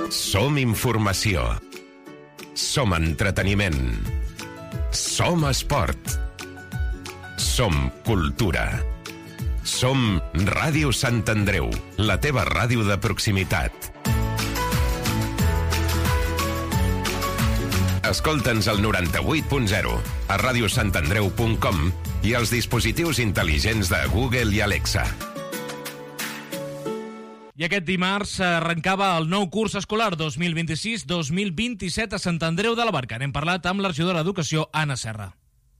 Som informació. Som entreteniment. Som esport. Som cultura. Som Ràdio Sant Andreu, la teva ràdio de proximitat. Escolta'ns al 98.0, a radiosantandreu.com i als dispositius intel·ligents de Google i Alexa. I aquest dimarts arrencava el nou curs escolar 2026-2027 a Sant Andreu de la Barca. N'hem parlat amb la regidora d'Educació, Anna Serra.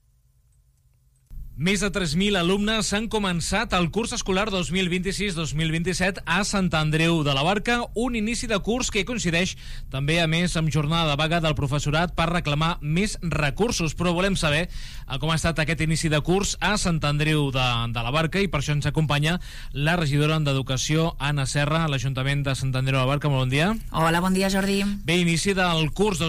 Més de 3.000 alumnes han començat el curs escolar 2026-2027 a Sant Andreu de la Barca, un inici de curs que coincideix també, a més, amb jornada de vaga del professorat per reclamar més recursos. Però volem saber com ha estat aquest inici de curs a Sant Andreu de la Barca i per això ens acompanya la regidora d'Educació, Anna Serra, a l'Ajuntament de Sant Andreu de la Barca. Molt bon dia. Hola, bon dia, Jordi. Bé, inici del curs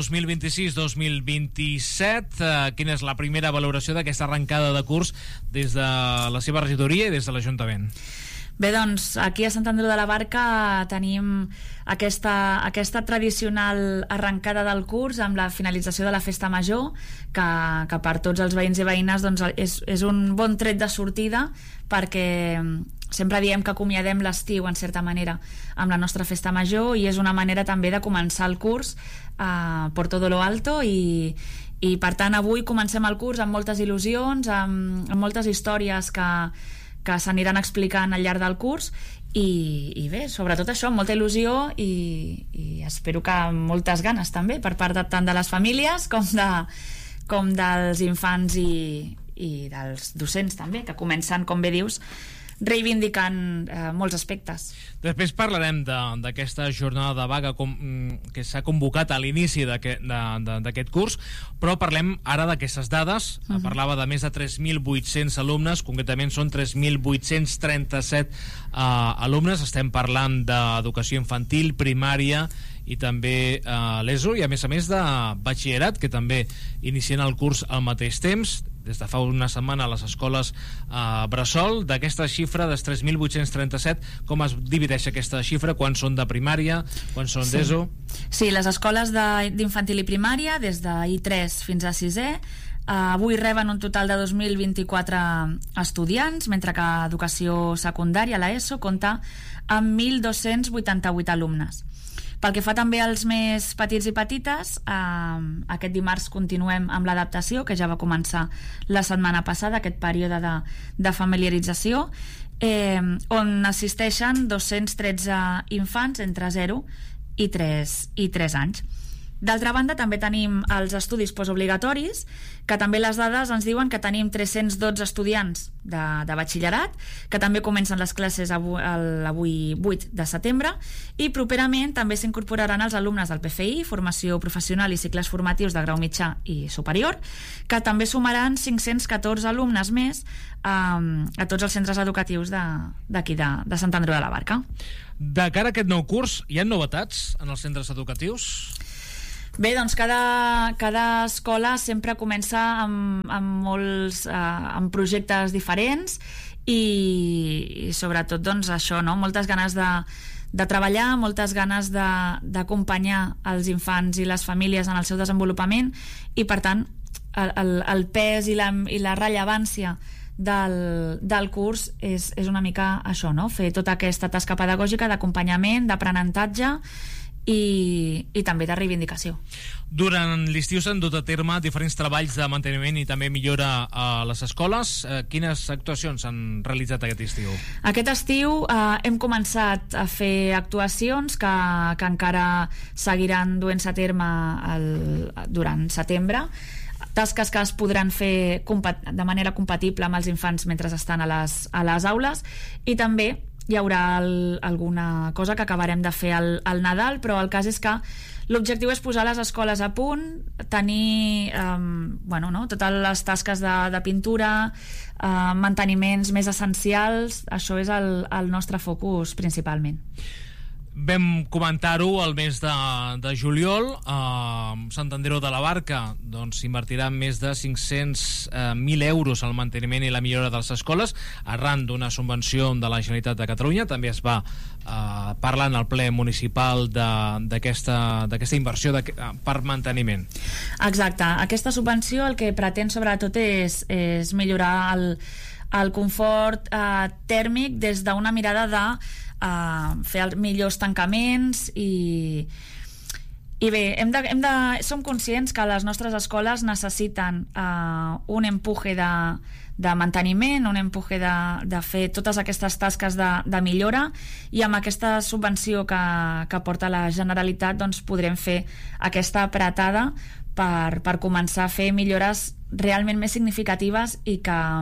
2026-2027. Quina és la primera valoració d'aquesta arrencada de curs des de la seva regidoria i des de l'Ajuntament? Bé, doncs, aquí a Sant Andreu de la Barca tenim aquesta tradicional arrencada del curs amb la finalització de la Festa Major, que per tots els veïns i veïnes doncs, és un bon tret de sortida, perquè sempre diem que acomiadem l'estiu, en certa manera, amb la nostra Festa Major, i és una manera també de començar el curs por todo lo alto, i per tant avui comencem el curs amb moltes il·lusions, amb moltes històries que s'aniran explicant al llarg del curs, i bé, sobretot això, amb molta il·lusió i espero que amb moltes ganes també per part tant de les famílies com dels infants i dels docents també, que comencen, com bé dius, reivindicant molts aspectes. Després parlarem d'aquesta jornada de vaga que s'ha convocat a l'inici d'aquest curs, però parlem ara d'aquestes dades. Parlava de més de 3.800 alumnes, concretament són 3.837 alumnes. Estem parlant d'educació infantil, primària i també l'ESO, i a més de batxillerat, que també inicien el curs al mateix temps, des de fa una setmana a les escoles bressol. D'aquesta xifra, dels 3.837, com es divideix aquesta xifra? Quan són de primària, quan són d'ESO? Sí, les escoles d'infantil i primària, des de I3 fins a 6è, avui reben un total de 2.024 estudiants, mentre que educació secundària, l'ESO, compta amb 1.288 alumnes. Pel que fa també als més petits i petites, aquest dimarts continuem amb l'adaptació, que ja va començar la setmana passada, aquest període de familiarització, on assisteixen 213 infants entre 0 i 3 anys. D'altra banda, també tenim els estudis postobligatoris, que també les dades ens diuen que tenim 312 estudiants de batxillerat, que també comencen les classes avui 8 de setembre, i properament també s'incorporaran els alumnes del PFI, formació professional i cicles formatius de grau mitjà i superior, que també sumaran 514 alumnes més a tots els centres educatius d'aquí de Sant Andreu de la Barca. De cara a aquest nou curs, hi ha novetats en els centres educatius? Bé, doncs cada escola sempre comença amb projectes diferents i sobretot doncs això, no? Moltes ganes de treballar, moltes ganes d'acompanyar els infants i les famílies en el seu desenvolupament, i per tant el pes i la rellevància del curs és una mica això, no? Fer tota aquesta tasca pedagògica d'acompanyament, d'aprenentatge i també de reivindicació. Durant l'estiu s'han dut a terme diferents treballs de manteniment i també millora a les escoles. Quines actuacions s'han realitzat aquest estiu? Aquest estiu hem començat a fer actuacions que encara seguiran duent-se a terme durant setembre, tasques que es podran fer de manera compatible amb els infants mentre estan a les aules, i també hi haurà alguna cosa que acabarem de fer al Nadal, però el cas és que l'objectiu és posar les escoles a punt, tenir totes les tasques de pintura, manteniments més essencials. Això és el nostre focus principalment. Vam comentar-ho el mes de juliol. Sant Andreu de la Barca invertirà més de 500.000 euros al manteniment i la millora de les escoles arran d'una subvenció de la Generalitat de Catalunya. També es va parlar en el ple municipal d'aquesta inversió per manteniment. Exacte. Aquesta subvenció el que pretén sobretot és millorar el confort tèrmic des d'una mirada de fer els millors tancaments i bé, som conscients que les nostres escoles necessiten un empuje de manteniment, un empuje de fer totes aquestes tasques de millora, i amb aquesta subvenció que porta la Generalitat podrem fer aquesta apretada per començar a fer millores realment més significatives i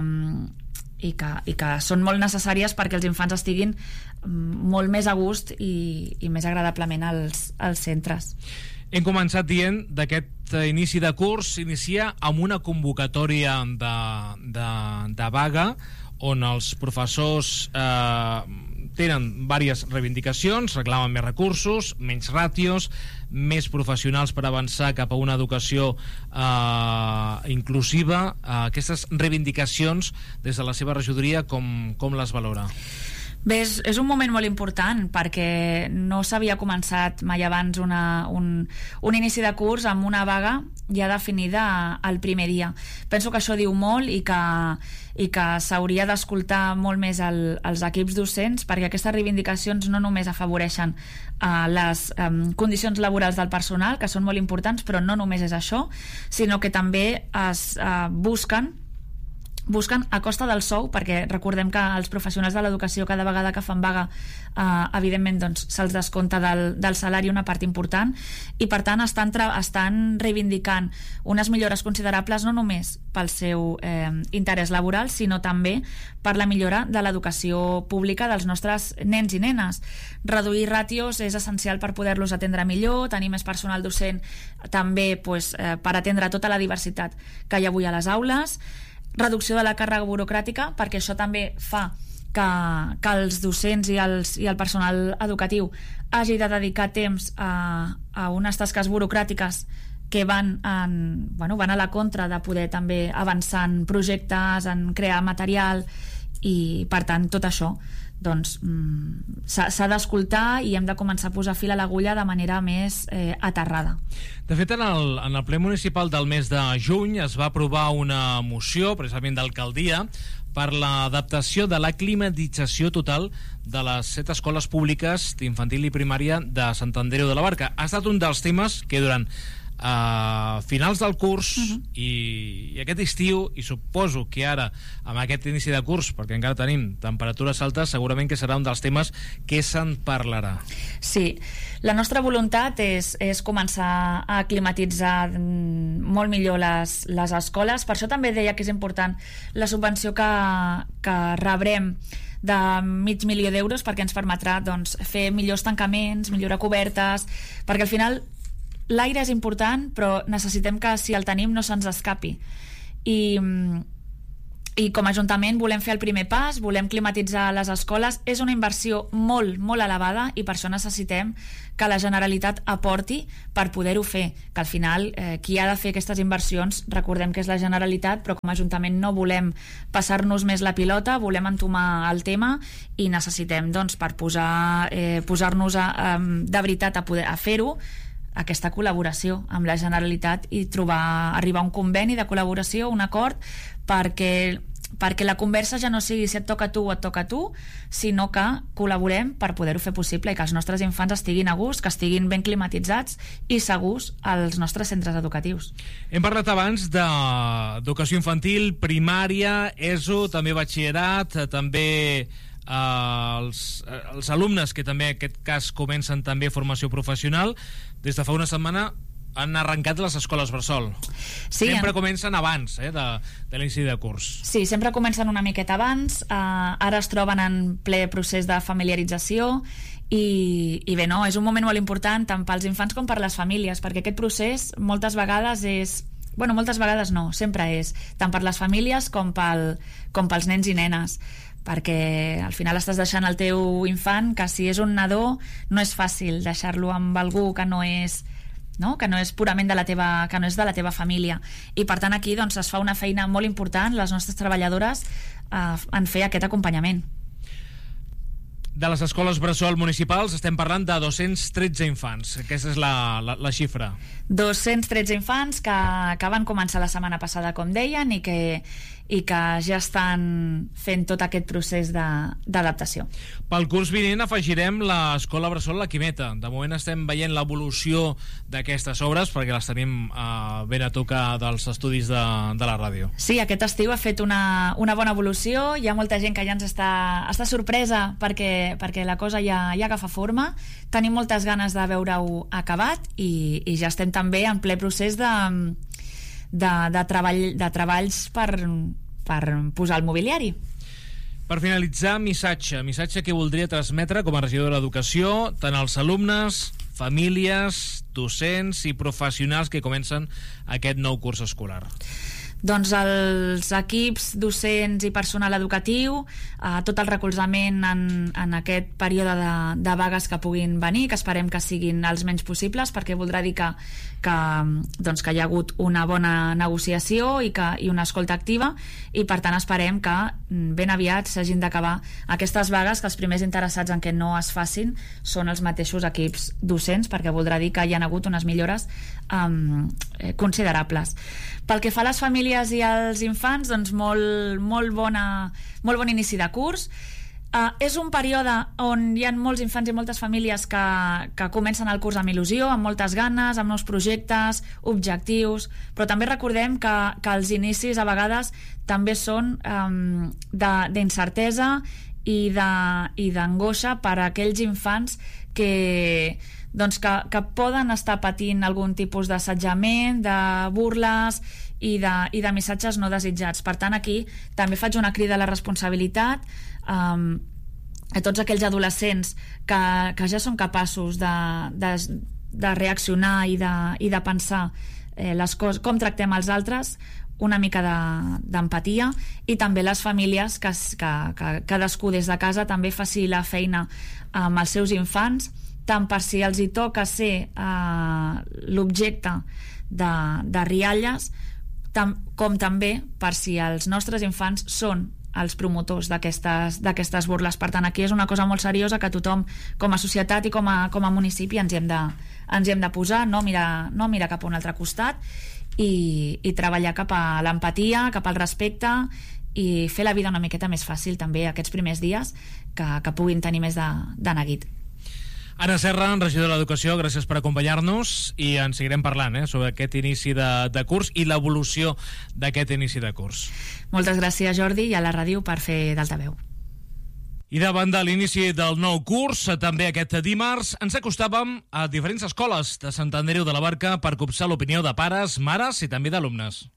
que són molt necessàries perquè els infants estiguin molt més a gust i més agradablement als centres. Hem començat dient d'aquest inici de curs s'inicia amb una convocatòria de vaga on els professors tenen diverses reivindicacions, reclamen més recursos, menys ràtios, més professionals per avançar cap a una educació inclusiva. Aquestes reivindicacions des de la seva regidoria com les valora? Bé, és un moment molt important perquè no s'havia començat mai abans un inici de curs amb una vaga ja definida el primer dia. Penso que això diu molt i que s'hauria d'escoltar molt més els equips docents, perquè aquestes reivindicacions no només afavoreixen les condicions laborals del personal, que són molt importants, però no només és això, sinó que també es busquen a costa del sou, perquè recordem que els professionals de l'educació cada vegada que fan vaga evidentment se'ls descompta del salari una part important, i per tant estan reivindicant unes millores considerables no només pel seu interès laboral, sinó també per la millora de l'educació pública dels nostres nens i nenes. Reduir ràtios és essencial per poder-los atendre millor, tenir més personal docent també per atendre tota la diversitat que hi ha avui a les aules, reducció de la càrrega burocràtica, perquè això també fa que els docents i el personal educatiu hagi de dedicar temps a unes tasques burocràtiques que van a la contra de poder també avançar en projectes, en crear material, i per tant tot això s'ha d'escoltar i hem de començar a posar fil a l'agulla de manera més aterrada. De fet, en el ple municipal del mes de juny es va aprovar una moció, precisament d'alcaldia, per l'adaptació de la climatització total de les 7 escoles públiques d'infantil i primària de Sant Andreu de la Barca. Ha estat un dels temes que durant finals del curs i aquest estiu, i suposo que ara amb aquest inici de curs, perquè encara tenim temperatures altes, segurament que serà un dels temes que se'n parlarà. Sí, la nostra voluntat és començar a climatitzar molt millor les escoles. Per això també deia que és important la subvenció que rebrem de $500.000 d'euros, perquè ens permetrà fer millors tancaments, millorar cobertes, perquè al final l'aire és important, però necessitem que si el tenim no se'ns escapi. I com a Ajuntament volem fer el primer pas, volem climatitzar les escoles. És una inversió molt, molt elevada i per això necessitem que la Generalitat aporti per poder-ho fer, que al final qui ha de fer aquestes inversions, recordem que és la Generalitat, però com a Ajuntament no volem passar-nos més la pilota, volem entomar el tema i necessitem, per posar-nos de veritat a fer-ho, aquesta col·laboració amb la Generalitat i arribar a un conveni de col·laboració, un acord, perquè la conversa ja no sigui si et toca a tu o et toca a tu, sinó que col·laborem per poder-ho fer possible i que els nostres infants estiguin a gust, que estiguin ben climatitzats i segurs als nostres centres educatius. Hem parlat abans d'educació infantil, primària, ESO, també batxillerat, també els alumnes que també en aquest cas comencen també formació professional. Des de fa una setmana han arrencat les escoles bressol. Sí, sempre comencen abans de l'inici de curs. Sí, sempre comencen una miqueta abans. Ara es troben en ple procés de familiarització i bé, és un moment molt important tant pels infants com per les famílies, perquè aquest procés moltes vegades és... moltes vegades no, sempre és tant per les famílies com pels nens i nenes, perquè al final estàs deixant el teu infant, que si és un nadó no és fàcil deixar-lo amb algú que no és purament de la teva família, i per tant aquí doncs, es fa una feina molt important, les nostres treballadores en fer aquest acompanyament. De les escoles bressol municipals estem parlant de 213 infants. Aquesta és la xifra. 213 infants que van començar la setmana passada, com deien, i que ja estan fent tot aquest procés d'adaptació. Pel curs vinent afegirem l'escola bressol La Quimeta. De moment estem veient l'evolució d'aquestes obres, perquè les tenim ben a tocar dels estudis de la ràdio. Sí, aquest estiu ha fet una bona evolució. Hi ha molta gent que ja ens està sorpresa perquè la cosa ja agafa forma. Tenim moltes ganes de veure-ho acabat i ja estem també en ple procés de treballs per posar el mobiliari. Per finalitzar, missatge que voldria transmetre com a regidora d'Educació tant als alumnes, famílies, docents i professionals que comencen aquest nou curs escolar. Doncs els equips docents i personal educatiu, tot el recolzament en aquest període de vagues que puguin venir, que esperem que siguin els menys possibles, perquè voldrà dir que hi ha hagut una bona negociació i una escolta activa, i per tant esperem que ben aviat s'hagin d'acabar aquestes vagues, que els primers interessats en que no es facin són els mateixos equips docents, perquè voldrà dir que hi ha hagut unes millores considerables. Pel que fa a les famílies i als infants, doncs molt bon inici de curs. És un període on hi ha molts infants i moltes famílies que comencen el curs amb il·lusió, amb moltes ganes, amb nous projectes, objectius, però també recordem que els inicis a vegades també són d'incertesa i d'angoixa per a aquells infants que poden estar patint algun tipus d'assetjament, de burles i de missatges no desitjats. Per tant, aquí també faig una crida a la responsabilitat a tots aquells adolescents que ja són capaços de reaccionar i de pensar les coses, com tractem els altres, una mica d'empatia, i també les famílies que cadascú des de casa també faci la feina amb els seus infants, tant per si els hi toca ser l'objecte de rialles, com també per si els nostres infants són els promotors d'aquestes burles. Per tant, aquí és una cosa molt seriosa que tothom, com a societat i com a municipi, ens hi hem de posar, no mirar cap a un altre costat i treballar cap a l'empatia, cap al respecte, i fer la vida una miqueta més fàcil també aquests primers dies que puguin tenir més de neguit. Anna Serra, regidora d'Educació, gràcies per acompanyar-nos, i en seguirem parlant sobre aquest inici de curs i l'evolució d'aquest inici de curs. Moltes gràcies, Jordi, i a la ràdio per fer d'altaveu. I davant de l'inici del nou curs, també aquest dimarts, ens acostàvem a diferents escoles de Sant Andreu de la Barca per copsar l'opinió de pares, mares i també d'alumnes.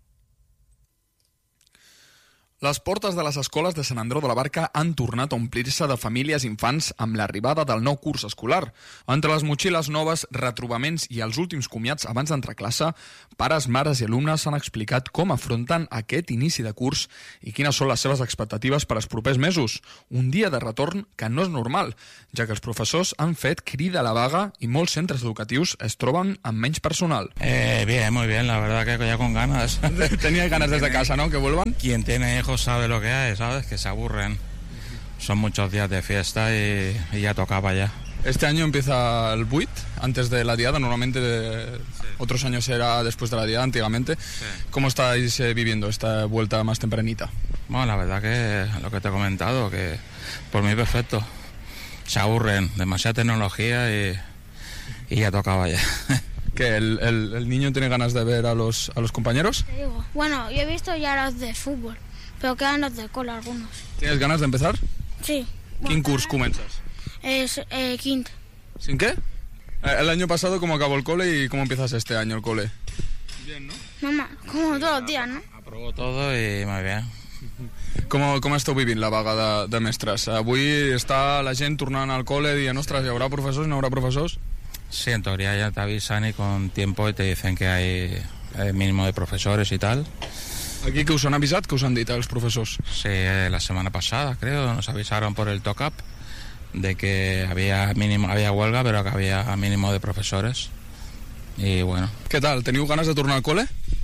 Les portes de les escoles de Sant Andreu de la Barca han tornat a omplir-se de famílies i infants amb l'arribada del nou curs escolar. Entre les motxilles noves, retrobaments i els últims comiats abans d'entrar a classe, pares, mares i alumnes han explicat com afronten aquest inici de curs i quines són les seves expectatives per als propers mesos. Un dia de retorn que no és normal, ja que els professors han fet crida a la vaga i molts centres educatius es troben amb menys personal. Bien, muy bien, la verdad que ya con ganas. Tenía ganas desde casa, ¿no?, que vuelvan. Quien tiene hijos sabe lo que hay, ¿sabes? Que se aburren. Son muchos días de fiesta y ya tocaba ya. Este año empieza el 8, antes de la diada. Normalmente otros años era después de la diada, antiguamente. Sí. ¿Cómo estáis viviendo esta vuelta más tempranita? Bueno, la verdad que lo que te he comentado, que por mí perfecto. Se aburren, demasiada tecnología y ya tocaba ya. ¿Que el niño tiene ganas de ver a los compañeros? Te digo, bueno, yo he visto ya los de fútbol, pero quedan los de cola algunos. ¿Tienes ganas de empezar? Sí. ¿Quin curs comences? Es quinto. ¿Sin qué? El año pasado, ¿cómo acabó el cole y cómo empiezas este año el cole? Bien, ¿no? Mamá, como todos los días, ¿no? Aprobó todo y muy bien. Com esteu vivint la vaga de mestres? Avui està la gent tornant al cole dient, ostres, ¿hi haurà professors, no haurà professors? Sí, en teoría ya te avisan y con tiempo y te dicen que hay mínimo de profesores y tal. Aquí que us han avisat, que us han dit els professors? Sí, la semana pasada, creo, nos avisaron por el TOCAP de que había huelga, pero que había mínimo de profesores. Y bueno. Què tal? Teniu ganes de tornar al col·le?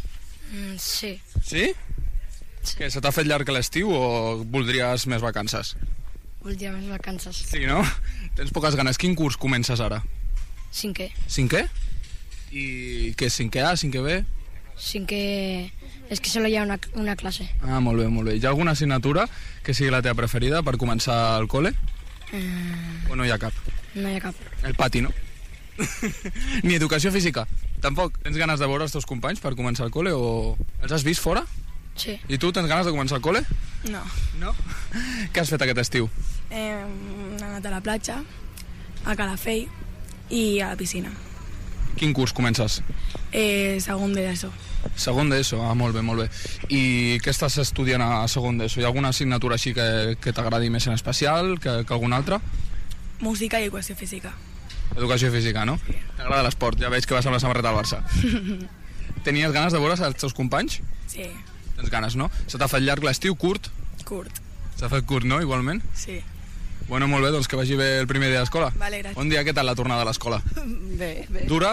Sí. Sí? Què, se t'ha fet llarg l'estiu o voldries més vacances? Voldria més vacances. Sí, no? Tens poques ganes. Quin curs comences ara? 5è. 5è? I què, 5è A, 5è B? 5è... És que solo hi ha una classe. Ah, molt bé, molt bé. Hi ha alguna assignatura que sigui la teva preferida per començar el col·le? O no hi ha cap? No hi ha cap. El pati, no? Ni educació física? Tampoc? Tens ganes de veure els teus companys per començar el col·le o... Els has vist fora? Sí. I tu tens ganes de començar el col·le? No. No? Què has fet aquest estiu? Hem anat a la platja, a Calafell i a la piscina. Quin curs comences? Segon d'ESO. Segon d'ESO, ah, molt bé, molt bé. I què estàs estudiant a segon d'ESO? Hi ha alguna assignatura així que t'agradi més en especial que alguna altra? Música i educació física. Educació física, no? T'agrada l'esport, ja veig que vas amb la samarreta al Barça. Tenies ganes de veure els teus companys? Sí. Tens ganes, no? Se t'ha fet llarg l'estiu, curt? Curt. S'ha fet curt, no? Igualment? Sí. Bueno, molt bé, doncs que vagi bé el primer dia d'escola. Vale, gràcies. Bon dia, què tal la tornada a l'escola? Bé, bé. Dura?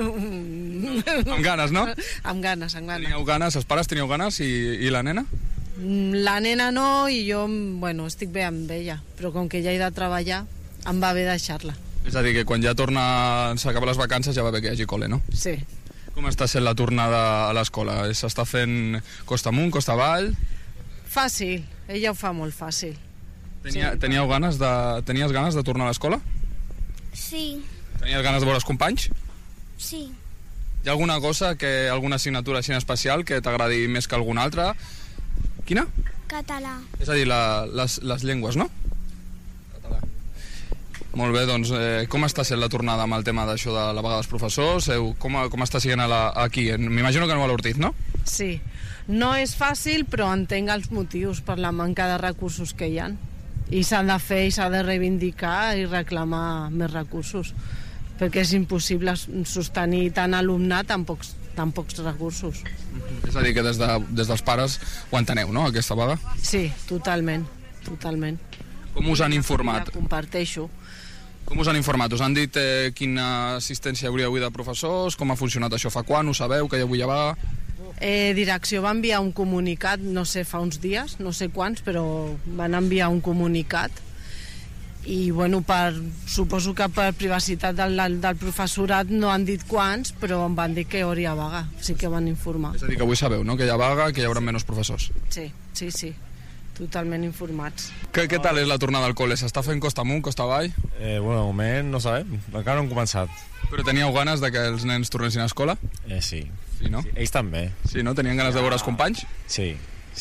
Amb ganes, no? Amb ganes, amb ganes. Teníeu ganes, els pares teníeu ganes i la nena? La nena no i jo, bueno, estic bé amb ella, però com que ja he de treballar, em va bé deixar-la. És a dir, que quan ja s'acaben les vacances ja va bé que hi hagi col·le, no? Sí. Com està sent la tornada a l'escola? S'està fent costa amunt, costa avall? Fàcil, ella ho fa molt fàcil. Tenies ganes de tornar a l'escola? Sí. Tenies ganes de veure els companys? Sí. Hi ha alguna cosa, alguna assignatura així en especial que t'agradi més que alguna altra? Quina? Català. És a dir, les llengües, no? Català. Molt bé, doncs, com està sent la tornada amb el tema d'això de la vaga dels professors? Com està sent aquí? M'imagino que no a l'Ortiz, no? Sí. No és fàcil, però entenc els motius per la manca de recursos que hi ha. I s'ha de fer i s'ha de reivindicar i reclamar més recursos, perquè és impossible sostenir tant alumnat amb pocs recursos. És a dir, que des dels pares ho enteneu, no, aquesta vaga? Sí, totalment, totalment. Com us han informat? La comparteixo. Com us han informat? Us han dit quina assistència hi hauria avui de professors? Com ha funcionat això? Fa quan? Ho sabeu, que hi ha avui vaga? Direcció va enviar un comunicat, no sé, fa uns dies, no sé quants, però van enviar un comunicat i, bueno, suposo que per privacitat del professorat no han dit quants, però em van dir que hi hauria vaga, sí que van informar. És a dir, que avui sabeu, no?, que hi ha vaga, que hi haurà menys professors. Sí, sí, sí, totalment informats. Què tal és la tornada al col·le? S'està fent costa amunt, costa avall? Bueno, de moment no sabem, encara no hem començat. Però teníeu ganes de que els nens tornessin a escola? Sí. Sí, no? Sí, ells també. Sí, no? Tenien ganes de veure els companys? Sí.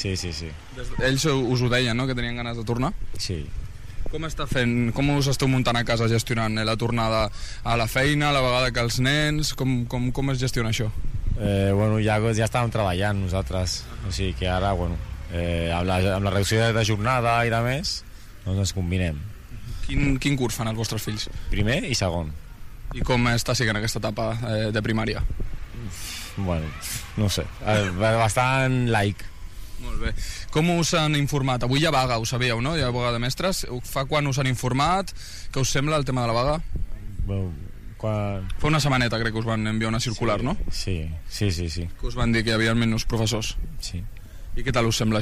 Ells us ho deien, no?, que tenien ganes de tornar? Sí. Com us esteu muntant a casa gestionant la tornada a la feina, a la vegada que els nens, com es gestiona això? Bueno, ja estàvem treballant nosaltres, o sigui que ara, bueno, amb la reducció de jornada i de més, doncs ens combinem. Quin curs fan els vostres fills? Primer i segon. I com està sent aquesta etapa de primària? Bueno, no sé, bastant laic. Molt bé. Com us han informat? Avui hi ha vaga, ho sabíeu, no? Hi ha vaga de mestres. Fa quan us han informat? Què us sembla el tema de la vaga? Bueno, Fa una setmaneta crec que us van enviar una circular, sí, no? Sí. Que us van dir que hi havia menys professors. Sí. I què tal us sembla